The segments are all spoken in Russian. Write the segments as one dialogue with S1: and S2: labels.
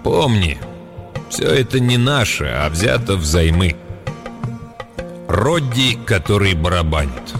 S1: Помни, все это не наше, а взято взаймы. Родди, который барабанит.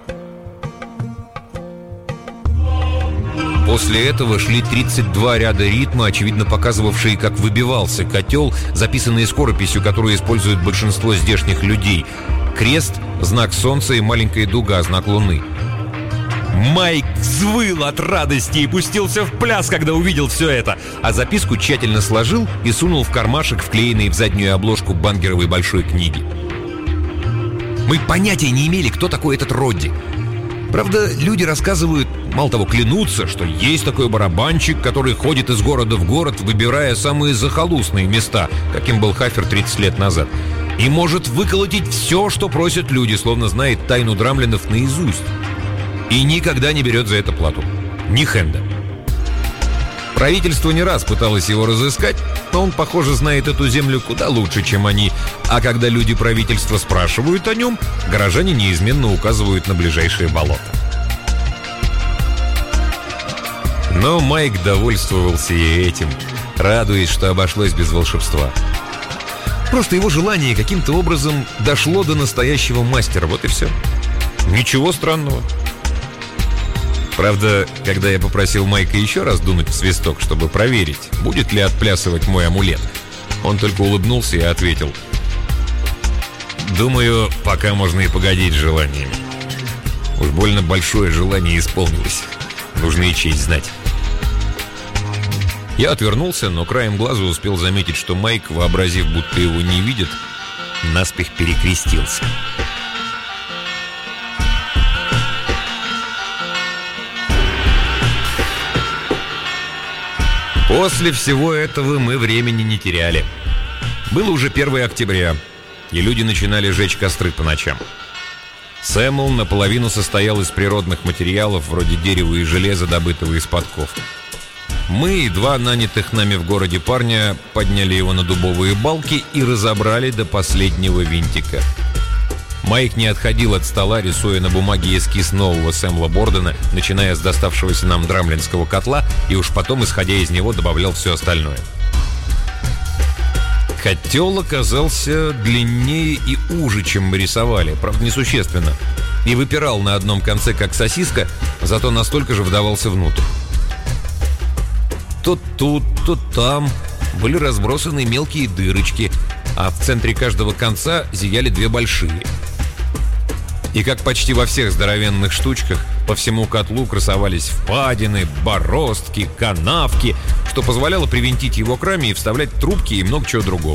S1: После этого шли 32 ряда ритма, очевидно показывавшие, как выбивался котел, записанные скорописью, которую используют большинство здешних людей. Крест, знак солнца и маленькая дуга, знак луны. Майк взвыл от радости и пустился в пляс, когда увидел все это, а записку тщательно сложил и сунул в кармашек, вклеенный в заднюю обложку бангеровой большой книги. Мы понятия не имели, кто такой этот Родди. Правда, люди рассказывают, мало того, клянутся, что есть такой барабанщик, который ходит из города в город, выбирая самые захолустные места, каким был Хафер 30 лет назад, и может выколотить все, что просят люди, словно знает тайну драмленов наизусть. И никогда не берет за это плату. Ни хенда. Правительство не раз пыталось его разыскать, но он, похоже, знает эту землю куда лучше, чем они. А когда люди правительства спрашивают о нем, горожане неизменно указывают на ближайшее болото. Но Майк довольствовался и этим, радуясь, что обошлось без волшебства. Просто его желание каким-то образом дошло до настоящего мастера, вот и все. Ничего странного. Правда, когда я попросил Майка еще раз дунуть в свисток, чтобы проверить, будет ли отплясывать мой амулет, он только улыбнулся и ответил: «Думаю, пока можно и погодить с желаниями. Уж больно большое желание исполнилось. Нужно и честь знать». Я отвернулся, но краем глаза успел заметить, что Майк, вообразив, будто его не видит, наспех перекрестился. После всего этого мы времени не теряли. Было уже 1 октября, и люди начинали жечь костры по ночам. Сэмл наполовину состоял из природных материалов, вроде дерева и железа, добытого из подков. Мы и 2 нанятых нами в городе парня подняли его на дубовые балки и разобрали до последнего винтика. Майк не отходил от стола, рисуя на бумаге эскиз нового Сэмла Бордена, начиная с доставшегося нам драмлинского котла, и уж потом, исходя из него, добавлял все остальное. Котел оказался длиннее и уже, чем мы рисовали, правда, несущественно, и выпирал на одном конце, как сосиска, зато настолько же вдавался внутрь. То тут, то там были разбросаны мелкие дырочки, а в центре каждого конца зияли 2 большие. И как почти во всех здоровенных штучках, по всему котлу красовались впадины, бороздки, канавки, что позволяло привинтить его к раме и вставлять трубки и много чего другого.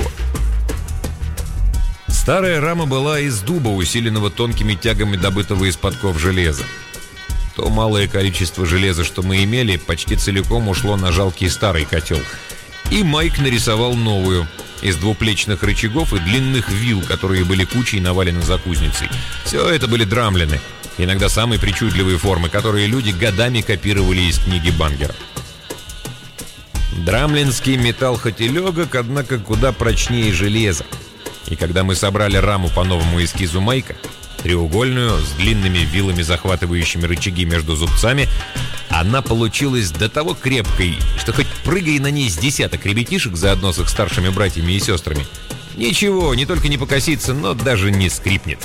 S1: Старая рама была из дуба, усиленного тонкими тягами добытого из подков железа. То малое количество железа, что мы имели, почти целиком ушло на жалкий старый котел. И Майк нарисовал новую, из двуплечных рычагов и длинных вил, которые были кучей навалены за кузницей. Все это были драмлены, иногда самые причудливые формы, которые люди годами копировали из книги Бангера. Драмлинский металл хоть и легок, однако куда прочнее железа. И когда мы собрали раму по новому эскизу Майка, треугольную, с длинными вилами, захватывающими рычаги между зубцами, она получилась до того крепкой, что хоть прыгай на ней с десяток ребятишек, заодно с их старшими братьями и сестрами, ничего, не только не покосится, но даже не скрипнет.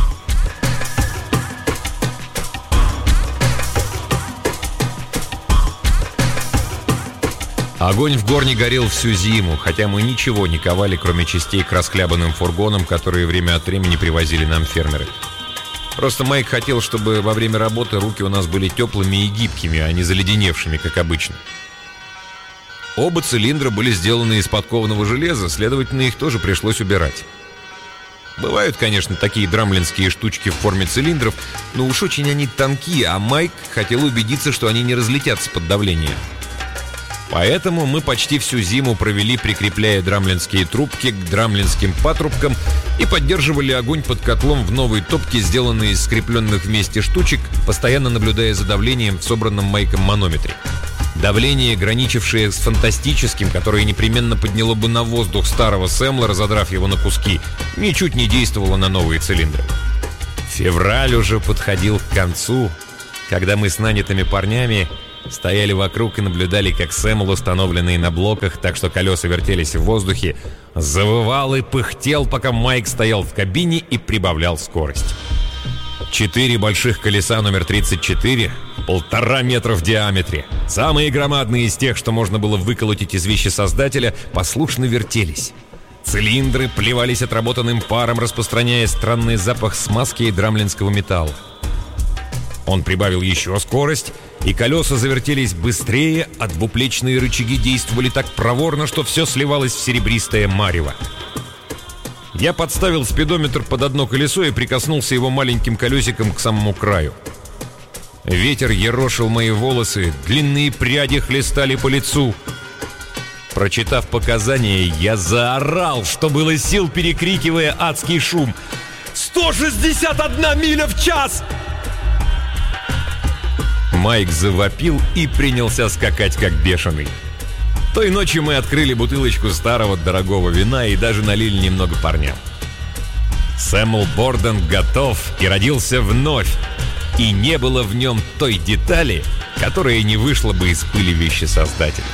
S1: Огонь в горне горел всю зиму, хотя мы ничего не ковали, кроме частей к расхлябанным фургонам, которые время от времени привозили нам фермеры. Просто Майк хотел, чтобы во время работы руки у нас были теплыми и гибкими, а не заледеневшими, как обычно. Оба цилиндра были сделаны из подкованного железа, следовательно, их тоже пришлось убирать. Бывают, конечно, такие драмлинские штучки в форме цилиндров, но уж очень они тонкие, а Майк хотел убедиться, что они не разлетятся под давлением. Поэтому мы почти всю зиму провели, прикрепляя драмлинские трубки к драмлинским патрубкам, и поддерживали огонь под котлом в новой топке, сделанной из скрепленных вместе штучек, постоянно наблюдая за давлением в собранном Майком манометре. Давление, граничившее с фантастическим, которое непременно подняло бы на воздух старого Сэмла, разодрав его на куски, ничуть не действовало на новые цилиндры. Февраль уже подходил к концу, когда мы с нанятыми парнями стояли вокруг и наблюдали, как Сэмл, установленный на блоках, так что колеса вертелись в воздухе, завывал и пыхтел, пока Майк стоял в кабине и прибавлял скорость. 4 больших колеса номер 34, 1,5 метра в диаметре, самые громадные из тех, что можно было выколотить из вещесоздателя, послушно вертелись. Цилиндры плевались отработанным паром, распространяя странный запах смазки и драмлинского металла. Он прибавил еще скорость, и колеса завертелись быстрее, а двуплечные рычаги действовали так проворно, что все сливалось в серебристое марево. Я подставил спидометр под одно колесо и прикоснулся его маленьким колесиком к самому краю. Ветер ерошил мои волосы, длинные пряди хлестали по лицу. Прочитав показания, я заорал, что было сил, перекрикивая адский шум. 161 миля в час! Майк завопил и принялся скакать как бешеный. Той ночью мы открыли бутылочку старого дорогого вина и даже налили немного парням. Сэмл Борден готов и родился вновь, и не было в нем той детали, которая не вышла бы из пыли вещесоздателя.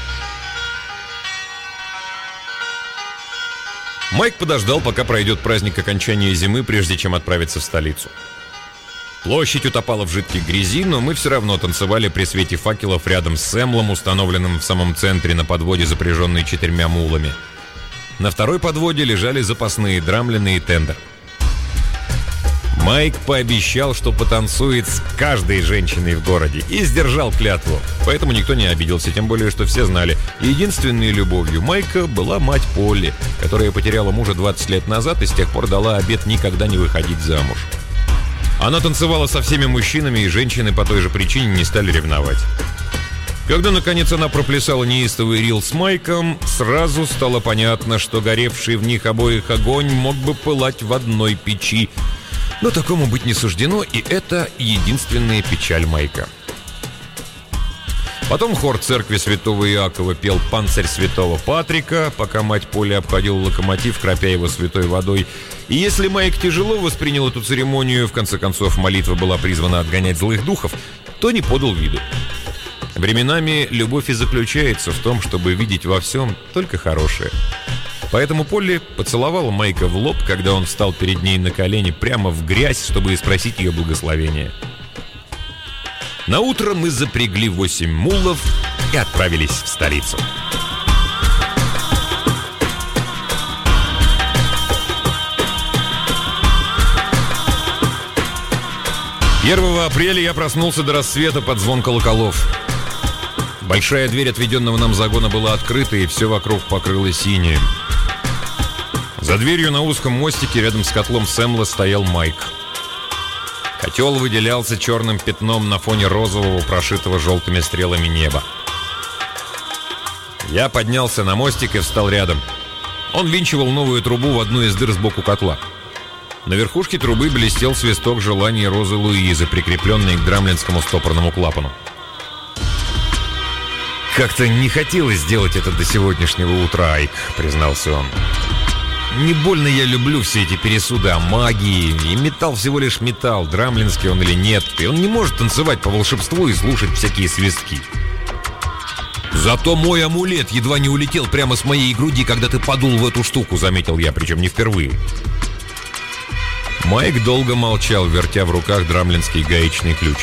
S1: Майк подождал, пока пройдет праздник окончания зимы, прежде чем отправиться в столицу. Площадь утопала в жидкой грязи, но мы все равно танцевали при свете факелов рядом с Сэмлом, установленным в самом центре на подводе, запряженной 4 мулами. На второй подводе лежали запасные драмлины и тендер. Майк пообещал, что потанцует с каждой женщиной в городе, и сдержал клятву, поэтому никто не обиделся, тем более, что все знали, единственной любовью Майка была мать Полли, которая потеряла мужа 20 лет назад и с тех пор дала обет никогда не выходить замуж. Она танцевала со всеми мужчинами, и женщины по той же причине не стали ревновать. Когда, наконец, она проплясала неистовый рил с Майком, сразу стало понятно, что горевший в них обоих огонь мог бы пылать в одной печи. Но такому быть не суждено, и это единственная печаль Майка. Потом хор церкви святого Иакова пел «Панцирь святого Патрика», пока мать Полли обходила локомотив, кропя его святой водой. И если Майк тяжело воспринял эту церемонию, в конце концов молитва была призвана отгонять злых духов, то не подал виду. Временами любовь и заключается в том, чтобы видеть во всем только хорошее. Поэтому Полли поцеловала Майка в лоб, когда он встал перед ней на колени прямо в грязь, чтобы спросить ее благословения. Наутро мы запрягли 8 мулов и отправились в столицу. 1 апреля я проснулся до рассвета под звон колоколов. Большая дверь отведенного нам загона была открыта, и все вокруг покрылось синим. За дверью на узком мостике рядом с котлом Сэмла стоял Майк. Котел выделялся черным пятном на фоне розового, прошитого желтыми стрелами неба. Я поднялся на мостик и встал рядом. Он винчивал новую трубу в одну из дыр сбоку котла. На верхушке трубы блестел свисток желаний Розы Луизы, прикрепленный к драмлинскому стопорному клапану. «Как-то не хотелось сделать это до сегодняшнего утра, Айк», — признался он. «Не больно я люблю все эти пересуды о магии, и металл всего лишь металл, драмлинский он или нет, и он не может танцевать по волшебству и слушать всякие свистки. Зато мой амулет едва не улетел прямо с моей груди, когда ты подул в эту штуку», — заметил я, причем не впервые. Майк долго молчал, вертя в руках драмлинский гаечный ключ.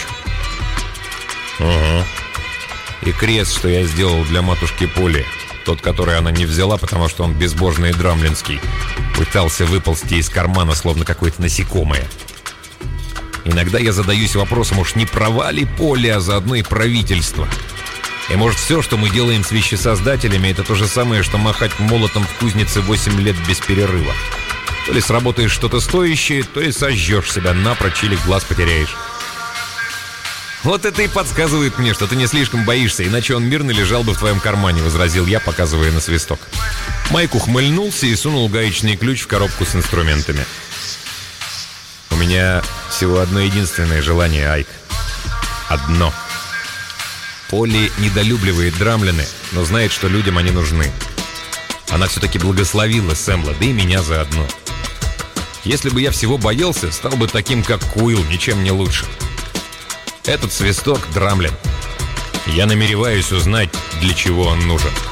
S1: «Ага. И крест, что я сделал для матушки Полли, тот, который она не взяла, потому что он безбожный и драмлинский, пытался выползти из кармана, словно какое-то насекомое. Иногда я задаюсь вопросом, уж не права ли Полли, а заодно и правительство. И может все, что мы делаем с вещесоздателями, это то же самое, что махать молотом в кузнице 8 лет без перерыва. То ли сработаешь что-то стоящее, то ли сожжешь себя напрочь или глаз потеряешь. «Вот это и подсказывает мне, что ты не слишком боишься, иначе он мирно лежал бы в твоем кармане», — возразил я, показывая на свисток. Майк ухмыльнулся и сунул гаечный ключ в коробку с инструментами. «У меня всего одно единственное желание, Айк. Одно. Полли недолюбливает драмлины, но знает, что людям они нужны. Она все-таки благословила Сэмла, да и меня заодно. Если бы я всего боялся, стал бы таким, как Куилл, ничем не лучше. Этот свисток — драмлин. Я намереваюсь узнать, для чего он нужен.